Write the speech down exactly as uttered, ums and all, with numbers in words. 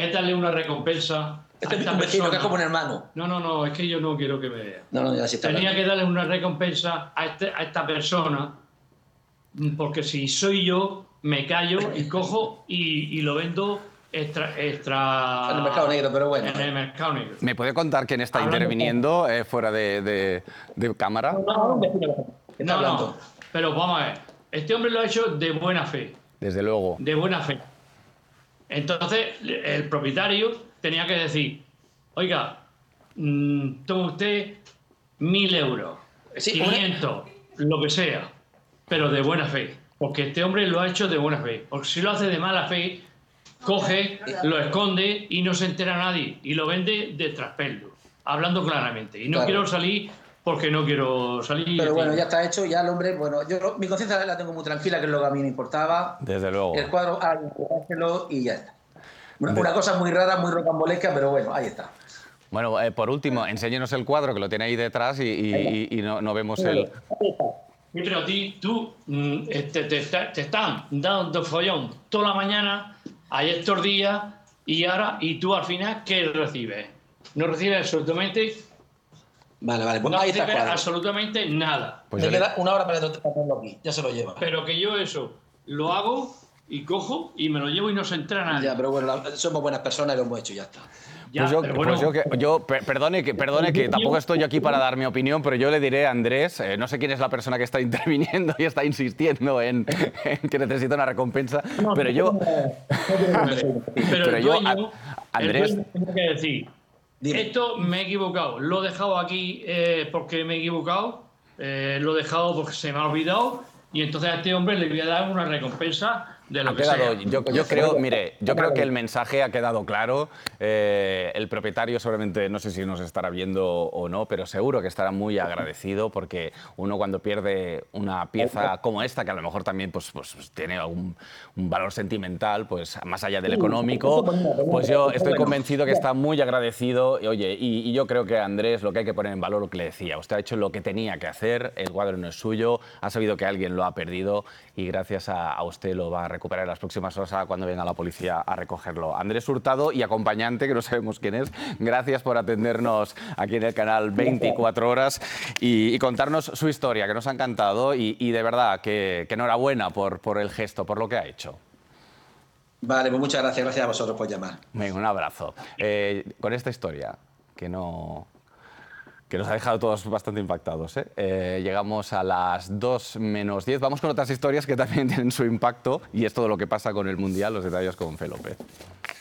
es darle una recompensa. Este es un vecino que es como un hermano. No, no, no, es que yo no quiero que me vea. No, no, ya sí está Tenía claro. que darle una recompensa a, este, a esta persona, porque si soy yo, me callo y cojo y, y lo vendo extra, extra... En el mercado negro, pero bueno. En el mercado negro. ¿Me puede contar quién está Hablando interviniendo eh, fuera de, de, de cámara? No, no, un vecino. ¿Qué está No, hablando? no, pero vamos a ver. Este hombre lo ha hecho de buena fe. Desde luego. De buena fe. Entonces, el propietario tenía que decir, oiga, mmm, toma usted mil euros, Sí, quinientos, lo que sea, pero de buena fe. Porque este hombre lo ha hecho de buena fe. Porque si lo hace de mala fe, coge, lo esconde y no se entera nadie. Y lo vende de traspeldo, hablando claramente. Y no Claro. quiero salir porque no quiero salir. Pero bueno, ya está hecho, ya el hombre, bueno, yo mi conciencia la tengo muy tranquila, que es lo que a mí me importaba. Desde luego. El cuadro, hay que jugárselo y ya está. Una, una cosa muy rara, muy rocambolesca, pero bueno, ahí está. Bueno, eh, por último, enséñenos el cuadro, que lo tiene ahí detrás y, y, y no, no vemos el... Sí, pero a ti, tú, mm, te, te, te están dando follón toda la mañana, hay estos días, y ahora, y tú al final, ¿qué recibes? No recibes absolutamente, Vale, vale, pues no ahí está el recibes cuadro. absolutamente nada. Pues Me yo le- queda una hora para tenerlo aquí, ya se lo lleva. Pero que yo eso lo hago y cojo y me lo llevo y no se entera nadie. Ya, pero bueno, la- somos buenas personas y lo hemos hecho y ya está. Ya, Pues yo, pero pues bueno, yo, que, yo per- perdone, que, perdone que tampoco estoy yo aquí para dar mi opinión, pero yo le diré a Andrés, eh, no sé quién es la persona que está interviniendo y está insistiendo en, en que necesita una recompensa, pero yo... pero, pero el yo, dueño, a- Andrés- el dueño tiene que decir, Dime. esto me he equivocado, lo he dejado aquí eh, porque me he equivocado, eh, lo he dejado porque se me ha olvidado, y entonces a este hombre le voy a dar una recompensa de lo Ha que quedado, sea. yo, yo creo, mire, yo creo que el mensaje ha quedado claro. Eh, el propietario seguramente, no sé si nos estará viendo o no, pero seguro que estará muy agradecido, porque uno cuando pierde una pieza como esta, que a lo mejor también pues, pues, pues, tiene algún un valor sentimental, pues más allá del económico, pues yo estoy convencido que está muy agradecido. Y, oye, y, y yo creo que Andrés, lo que hay que poner en valor, lo que le decía, usted ha hecho lo que tenía que hacer, el cuadro no es suyo, ha sabido que alguien lo ha perdido y gracias a, a usted lo va a recuperar en las próximas horas cuando venga la policía a recogerlo. Andrés Hurtado y acompañante, que no sabemos quién es, gracias por atendernos aquí en el canal veinticuatro horas y, y contarnos su historia, que nos ha encantado y, y de verdad que, que enhorabuena por, por el gesto, por lo que ha hecho. Vale, pues muchas gracias, gracias a vosotros por llamar. Venga, un abrazo. Eh, con esta historia, que no... que nos ha dejado todos bastante impactados, ¿eh? Eh, llegamos a las dos menos diez. Vamos con otras historias que también tienen su impacto y es todo lo que pasa con el Mundial, los detalles con Fe López.